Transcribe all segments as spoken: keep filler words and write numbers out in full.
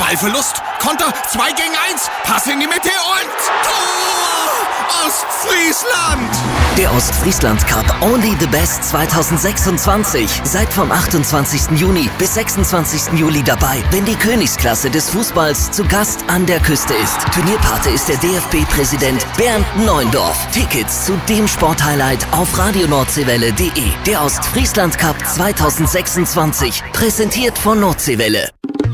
Ballverlust, Konter, zwei gegen eins, Pass in die Mitte und Tor! Ostfriesland! Der Ostfriesland Cup Only the Best zwanzig sechsundzwanzig. Seid vom achtundzwanzigsten Juni bis sechsundzwanzigsten Juli dabei, wenn die Königsklasse des Fußballs zu Gast an der Küste ist. Turnierpate ist der D F B-Präsident Bernd Neuendorf. Tickets zu dem Sporthighlight auf radio nordseewelle punkt de. Der Ostfriesland Cup zwanzig sechsundzwanzig. Präsentiert von Nordseewelle.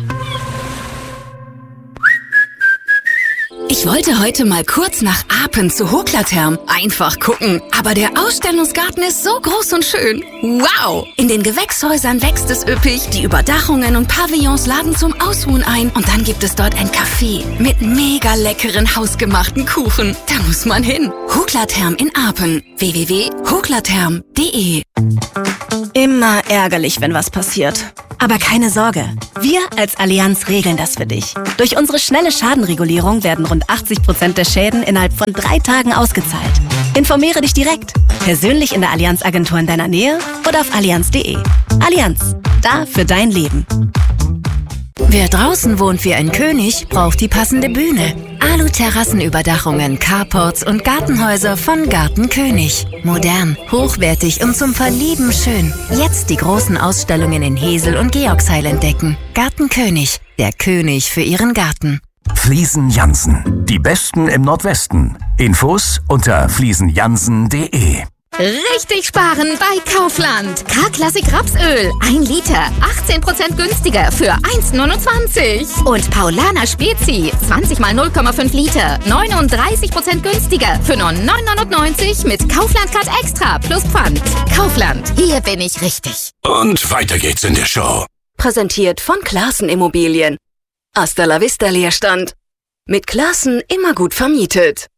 Ich wollte heute mal kurz nach Apen zu Hoklatherm. Einfach gucken. Aber der Ausstellungsgarten ist so groß und schön. Wow! In den Gewächshäusern wächst es üppig. Die Überdachungen und Pavillons laden zum Ausruhen ein. Und dann gibt es dort ein Café mit mega leckeren hausgemachten Kuchen. Da muss man hin. Hoklatherm in Apen. w w w punkt hoklatherm punkt de. Immer ärgerlich, wenn was passiert. Aber keine Sorge, wir als Allianz regeln das für dich. Durch unsere schnelle Schadenregulierung werden rund achtzig Prozent der Schäden innerhalb von drei Tagen ausgezahlt. Informiere dich direkt, persönlich in der Allianz-Agentur in deiner Nähe oder auf allianz punkt de. Allianz, da für dein Leben. Wer draußen wohnt wie ein König, braucht die passende Bühne. Alu-Terrassenüberdachungen, Carports und Gartenhäuser von Garten König. Modern, hochwertig und zum Verlieben schön. Jetzt die großen Ausstellungen in Hesel und Georgsheil entdecken. Garten König, der König für Ihren Garten. Fliesen Jansen, die Besten im Nordwesten. Infos unter fliesen jansen punkt de. Richtig sparen bei Kaufland. K-Klassik Rapsöl. ein Liter. achtzehn Prozent günstiger für eins neunundzwanzig. Und Paulaner Spezi. zwanzig mal null Komma fünf Liter. neununddreißig Prozent günstiger für nur neun neunundneunzig mit Kaufland Card Extra plus Pfand. Kaufland. Hier bin ich richtig. Und weiter geht's in der Show. Präsentiert von Classen Immobilien. Hasta la vista Leerstand. Mit Classen immer gut vermietet.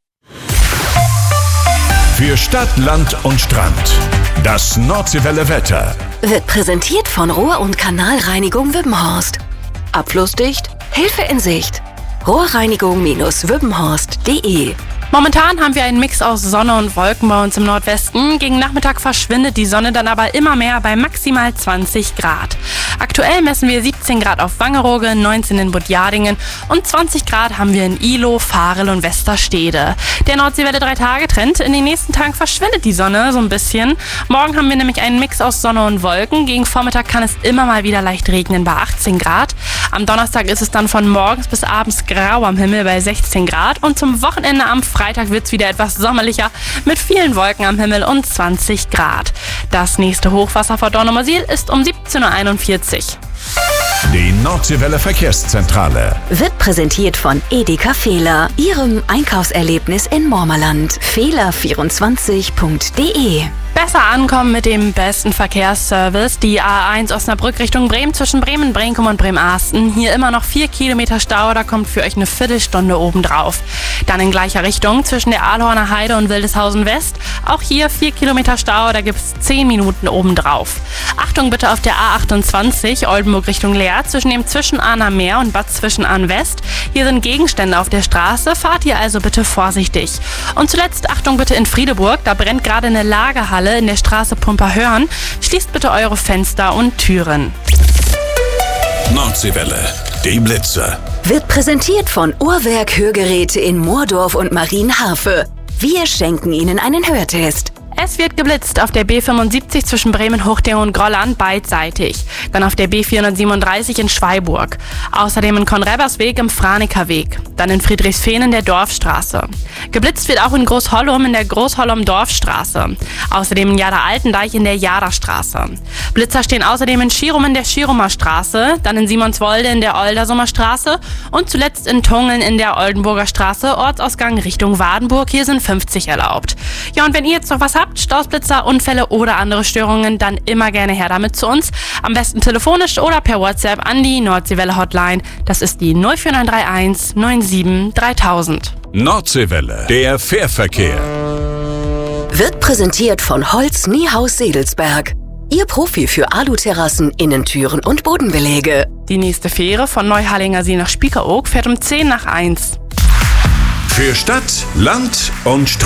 Für Stadt, Land und Strand. Das Nordseewelle Wetter. Wird präsentiert von Rohr- und Kanalreinigung Wübbenhorst. Abflussdicht, Hilfe in Sicht. Rohrreinigung Wübbenhorst punkt de. Momentan haben wir einen Mix aus Sonne und Wolken bei uns im Nordwesten. Gegen Nachmittag verschwindet die Sonne dann aber immer mehr bei maximal zwanzig Grad. Aktuell messen wir siebzehn Grad auf Wangerooge, neunzehn in Budjadingen und zwanzig Grad haben wir in Ihlow, Varel und Westerstede. Der Nordseewelle drei Tage Trend. In den nächsten Tagen verschwindet die Sonne so ein bisschen. Morgen haben wir nämlich einen Mix aus Sonne und Wolken. Gegen Vormittag kann es immer mal wieder leicht regnen bei achtzehn Grad. Am Donnerstag ist es dann von morgens bis abends grau am Himmel bei sechzehn Grad. Und zum Wochenende am Freitag wird es wieder etwas sommerlicher mit vielen Wolken am Himmel und zwanzig Grad. Das nächste Hochwasser vor Dornumersiel ist um siebzehn Uhr einundvierzig. Die Nordseewelle Verkehrszentrale Wird präsentiert von Edeka Fehler, Ihrem Einkaufserlebnis in Mormerland. Fehler vierundzwanzig punkt de. Besser ankommen mit dem besten Verkehrsservice. Die A eins Osnabrück Richtung Bremen zwischen Bremen, Brenkum und Bremerhaven. Hier immer noch vier Kilometer Stau, da kommt für euch eine Viertelstunde obendrauf. Dann in gleicher Richtung zwischen der Ahlhorner Heide und Wildeshausen West. Auch hier vier Kilometer Stau, da gibt es zehn Minuten obendrauf. Achtung bitte auf der A achtundzwanzig Oldenburg Richtung Leer zwischen dem Zwischenahner Meer und Bad Zwischenahn West. Hier sind Gegenstände auf der Straße, fahrt ihr also bitte vorsichtig. Und zuletzt Achtung bitte in Friedeburg, da brennt gerade eine Lagerhalle in der Straße Pumperhörn. Schließt bitte eure Fenster und Türen. Nordseewelle, die Blitze. Wird präsentiert von Uhrwerk Hörgeräte in Moordorf und Marienhafe. Wir schenken Ihnen einen Hörtest. Es wird geblitzt auf der B fünfundsiebzig zwischen Bremen-Hochting und Grolland beidseitig. Dann auf der B vierhundertsiebenunddreißig in Schweiburg. Außerdem in Konrebersweg im Franekerweg. Dann in Friedrichsfehn in der Dorfstraße. Geblitzt wird auch in Großhollum in der Großhollum-Dorfstraße. Außerdem in Jada-Altendeich in der Jadastraße. Blitzer stehen außerdem in Schirum in der Schirumer Straße. Dann in Simonswolde in der Oldersummer Straße. Und zuletzt in Tungeln in der Oldenburger Straße. Ortsausgang Richtung Wadenburg. Hier sind fünfzig erlaubt. Ja, und wenn ihr jetzt noch was habt, Stoßblitzer, Unfälle oder andere Störungen, dann immer gerne her damit zu uns. Am besten telefonisch oder per WhatsApp an die Nordseewelle Hotline. Das ist die null vier neun drei eins neun sieben dreitausend. Nordseewelle, der Fährverkehr. Wird präsentiert von Holz Niehaus Sedelsberg. Ihr Profi für Aluterrassen, Innentüren und Bodenbeläge. Die nächste Fähre von Neuharlingersee nach Spiekeroog fährt um zehn nach eins. Für Stadt, Land und Strand.